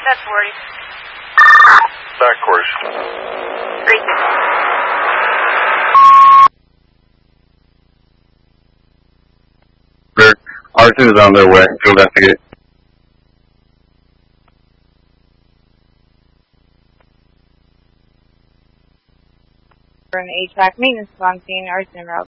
That's 40. Back course. 3-2. Arson is on their way. Go investigate. For an HVAC maintenance on scene, arson route.